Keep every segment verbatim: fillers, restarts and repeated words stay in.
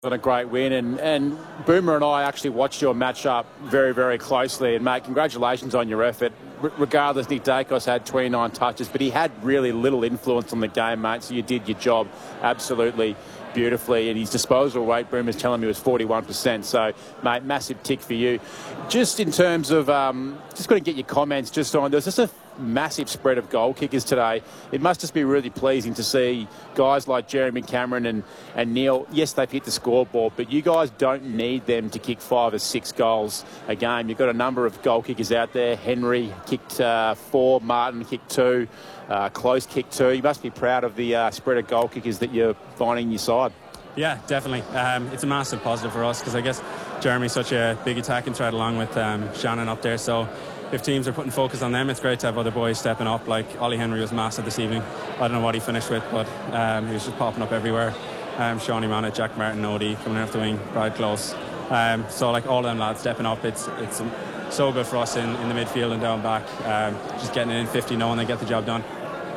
On a great win, and, and Boomer and I actually watched your matchup very, very closely. And mate, congratulations on your effort. R regardless, Nick Daicos had twenty-nine touches, but he had really little influence on the game, mate. So you did your job absolutely beautifully. And his disposal rate, Boomer's telling me, was forty-one percent. So, mate, massive tick for you. Just in terms of, um, just going to get your comments just on, there's just a massive spread of goal kickers today. It must just be really pleasing to see guys like Jeremy Cameron and, and Neil. Yes, they've hit the scoreboard, but you guys don't need them to kick five or six goals a game. You've got a number of goal kickers out there. Henry kicked uh, four, Martin kicked two, uh, Close kicked two. You must be proud of the uh, spread of goal kickers that you're finding in your side. Yeah, definitely. Um, it's a massive positive for us because I guess Jeremy's such a big attacking threat along with um, Shannon up there. So if teams are putting focus on them, it's great to have other boys stepping up. Like Ollie Henry was massive this evening. I don't know what he finished with, but um, he was just popping up everywhere. Um, Shawnee Mannett, Jack Martin, Odie coming off the wing, Brad Close. Um, so like all of them lads stepping up, it's it's um, so good for us in, in the midfield and down back. Um, just getting it in fifty, knowing they get the job done.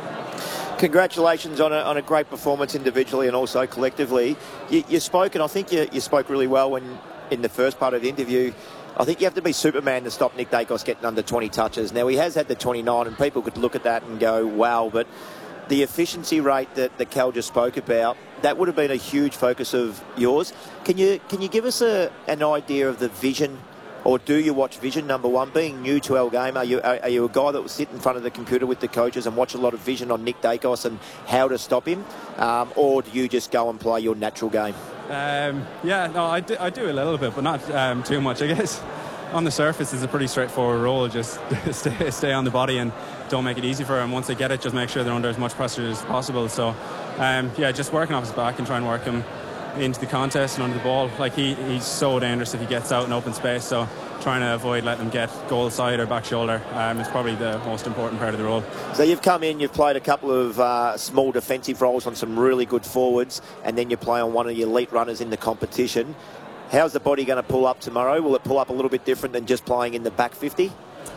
Congratulations on a, on a great performance individually and also collectively. You, you spoke, and I think you, you spoke really well when in the first part of the interview. I think you have to be Superman to stop Nick Daicos getting under twenty touches. Now, he has had the twenty-nine, and people could look at that and go, wow, but the efficiency rate that, that Cal just spoke about, that would have been a huge focus of yours. Can you can you give us a, an idea of the vision, or do you watch vision, number one? Being new to our game, are you are, are you a guy that will sit in front of the computer with the coaches and watch a lot of vision on Nick Daicos and how to stop him? Um, or do you just go and play your natural game? Um, yeah, no, I do, I do a little bit, but not um, too much. I guess on the surface it's a pretty straightforward role. Just stay, stay on the body and don't make it easy for him. Once they get it, just make sure they're under as much pressure as possible. So, um, yeah, just working off his back and trying to work him into the contest and under the ball. Like he, he's so dangerous if he gets out in open space. So trying to avoid letting him get goal side or back shoulder um, is probably the most important part of the role. So you've come in, you've played a couple of uh, small defensive roles on some really good forwards, and then you play on one of the elite runners in the competition. How's the body going to pull up tomorrow? Will it pull up a little bit different than just playing in the back fifty?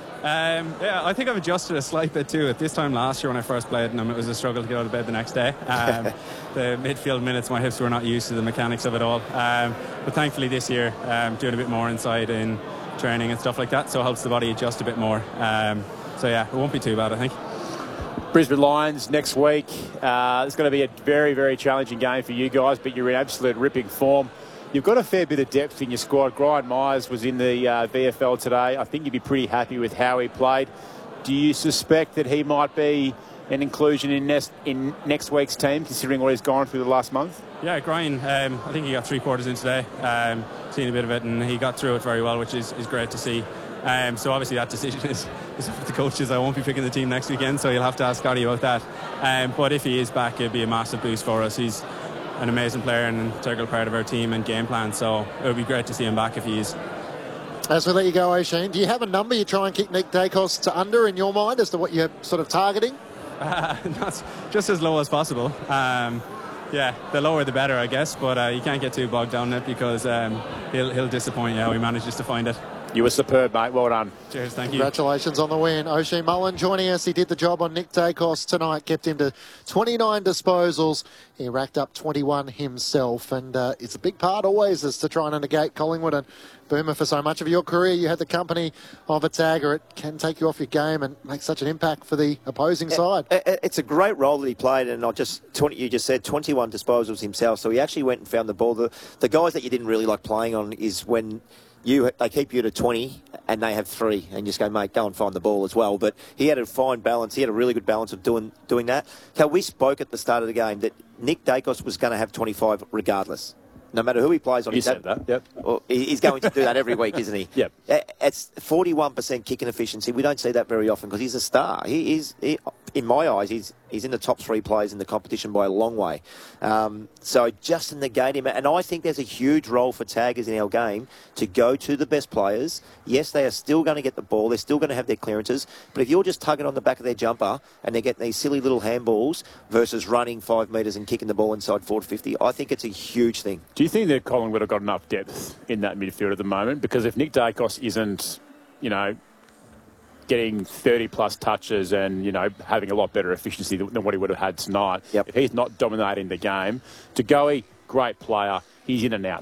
Um, yeah, I think I've adjusted a slight bit too. At this time last year when I first played them, it was a struggle to get out of bed the next day. Um, the midfield minutes, my hips were not used to the mechanics of it all. Um, but thankfully this year, um, doing a bit more inside in training and stuff like that, so it helps the body adjust a bit more. Um, so yeah, it won't be too bad, I think. Brisbane Lions next week. Uh, it's going to be a very, very challenging game for you guys, but you're in absolute ripping form. You've got a fair bit of depth in your squad. Brian Myers was in the uh, V F L today. I think you'd be pretty happy with how he played. Do you suspect that he might be an inclusion in next, in next week's team, considering what he's gone through the last month? Yeah, Brian, um, I think he got three quarters in today. Um, seen a bit of it, and he got through it very well, which is, is great to see. Um, so obviously that decision is, is up to the coaches. I won't be picking the team next weekend, so you'll have to ask Scotty about that. Um, but if he is back, it'll be a massive boost for us. He's an amazing player and an integral part of our team and game plan, so it would be great to see him back if he is. As we let you go, Oisin, do you have a number you try and kick Nick Daicos to under in your mind as to what you're sort of targeting? Uh, not, just as low as possible. Um, yeah, the lower the better, I guess, but uh, you can't get too bogged down in it because um, he'll, he'll disappoint you how he manages to find it. You were superb, mate. Well done. Cheers, thank you. Congratulations on the win. Oisin Mullen joining us. He did the job on Nick Daicos tonight, kept him to twenty-nine disposals. He racked up twenty-one himself, and uh, it's a big part always is to try and negate Collingwood. And Boomer, for so much of your career, you had the company of a tagger. It can take you off your game and make such an impact for the opposing side. It's a great role that he played, and I just twenty, you just said twenty-one disposals himself. So he actually went and found the ball. The, the guys that you didn't really like playing on is when You, they keep you to twenty and they have three, and you just go, mate, go and find the ball as well. But he had a fine balance. He had a really good balance of doing doing that. Cal, we spoke at the start of the game that Nick Daicos was going to have twenty-five regardless. No matter who he plays on. You said that, yep. Well, he's going to do that every week, isn't he? Yep. It's forty-one percent kicking efficiency. We don't see that very often because he's a star. He is, he, in my eyes, he's he's in the top three players in the competition by a long way. Um, so just to negate him, and I think there's a huge role for taggers in our game to go to the best players. Yes, they are still going to get the ball. They're still going to have their clearances. But if you're just tugging on the back of their jumper and they're getting these silly little handballs versus running five metres and kicking the ball inside four to fifty, I think it's a huge thing. Do you think that Collingwood have got enough depth in that midfield at the moment? Because if Nick Daicos isn't, you know, getting thirty plus touches and, you know, having a lot better efficiency than what he would have had tonight, yep. if he's not dominating the game, Tagoe, great player, he's in and out.